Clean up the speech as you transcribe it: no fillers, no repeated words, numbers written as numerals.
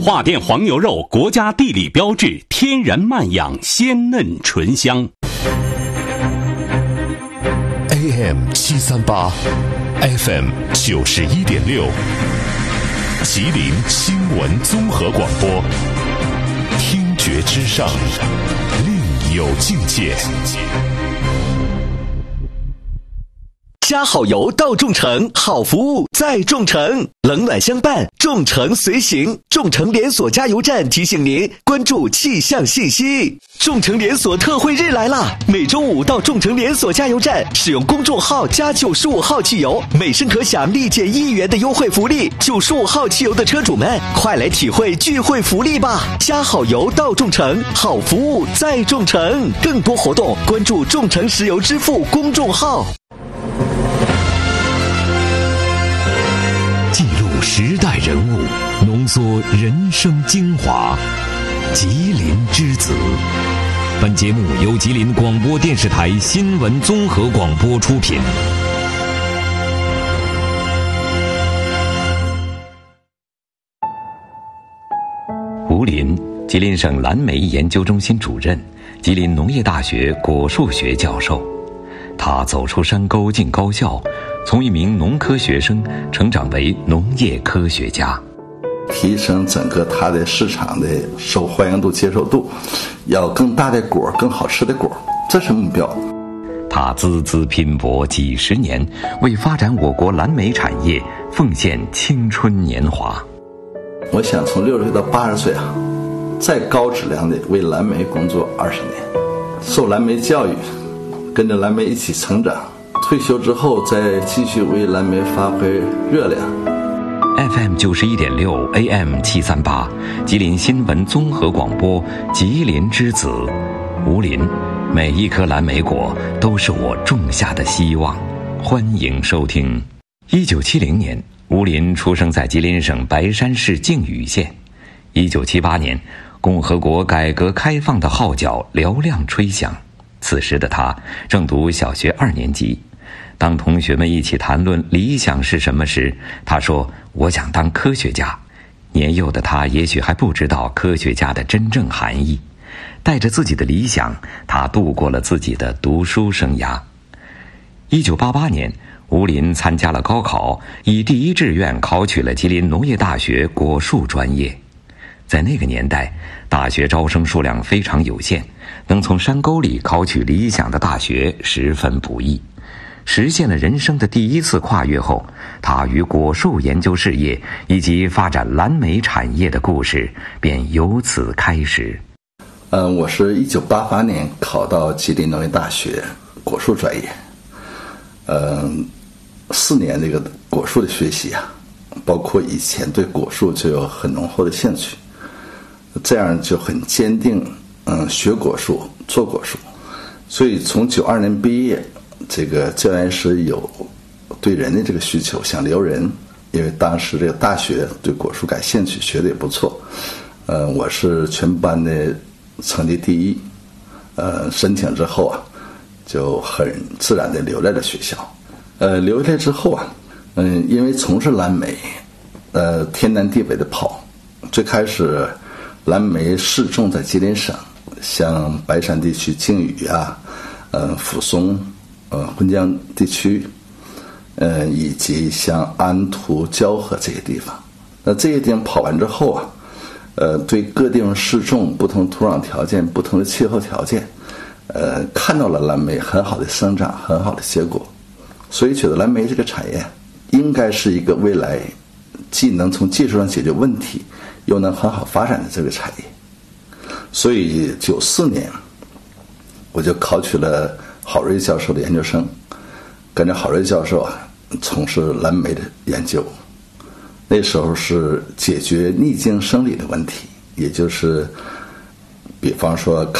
桦甸黄牛肉国家地理标志，天然慢养，鲜嫩醇香。 AM738 FM 91.6，吉林新闻综合广播，听觉之上，另有境界。 加好油到众诚，好服务在众诚，冷暖相伴，众诚随行。众诚连锁加油站提醒您关注气象信息。众诚连锁特惠日来啦！每周五到众诚连锁加油站使用公众号加95号汽油，每升可享立减1元的优惠福利。95号汽油的车主们，快来体会聚会福利吧！加好油到众诚，好服务在众诚。更多活动关注众诚石油支付公众号。 记录时代人物，浓缩人生精华。吉林之子，本节目由吉林广播电视台新闻综合广播出品。吴林，吉林省蓝莓研究中心主任，吉林农业大学果树学教授。他走出山沟进高校，从一名农科学生成长为农业科学家， 提升整个它的市场的受欢迎度、接受度，要更大的果、更好吃的果，这是目标。 他孜孜拼搏几十年，为发展我国蓝莓产业奉献青春年华。 我想从60岁到80岁再高质量的为蓝莓工作20年，受蓝莓教育，跟着蓝莓一起成长，退休之后再继续为蓝莓发挥热量。 FM 91.6 AM738，吉林新闻综合广播，吉林之子，吴林。每一颗蓝莓果都是我种下的希望。欢迎收听。1970年，吴林出生在吉林省白山市靖宇县。1978年，共和国改革开放的号角嘹亮吹响。此时的他正读小学2年级，当同学们一起谈论理想是什么时，他说：“我想当科学家。”年幼的他也许还不知道科学家的真正含义。带着自己的理想，他度过了自己的读书生涯。1988年，吴林参加了高考，以第一志愿考取了吉林农业大学果树专业。在那个年代，大学招生数量非常有限，能从山沟里考取理想的大学十分不易。实现了人生的第一次跨越后，他与果树研究事业以及发展蓝莓产业的故事便由此开始。 我是1988年考到吉林农业大学果树专业。4年这个果树的学习包括以前对果树就有很浓厚的兴趣，这样就很坚定学果树做果树。所以从92年毕业，这个教研室有对人的这个需求，想留人，因为当时这个大学对果树感兴趣，学的也不错。我是全班的成绩第一，申请之后就很自然的留在了学校。留下来之后因为从事蓝莓，天南地北的跑。最开始蓝莓试种在吉林省，像白山地区靖宇抚松、浑江地区，以及像安图、蛟河这些地方。那这些地方跑完之后对各地方试种不同土壤条件、不同的气候条件，看到了蓝莓很好的生长、很好的结果，所以觉得蓝莓这个产业应该是一个未来既能从技术上解决问题，又能很好发展的这个产业。所以94年我就考取了郝瑞教授的研究生，跟着郝瑞教授从事蓝莓的研究。那时候是解决逆境生理的问题，也就是比方说